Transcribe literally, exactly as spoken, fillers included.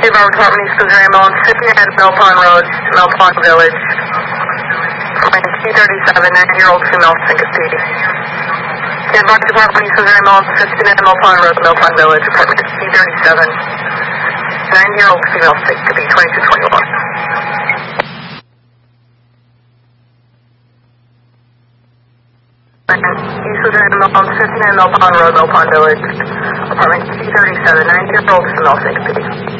Dave Our Department, East Missouri Ambulance, fifty-nine Mill Pond Road, Mill Pond Village. T thirty-seven, nine-year-old female syncope. Dave Our Department, East Missouri Ambulance, fifty-nine Mill Pond Road, Mill Pond Village, apartment T thirty-seven, nine-year-old female syncope, twenty-two twenty-one. East Missouri Ambulance, fifty-nine Mill Pond Road, Mill Pond Village, apartment T thirty-seven, nine-year-old female syncope.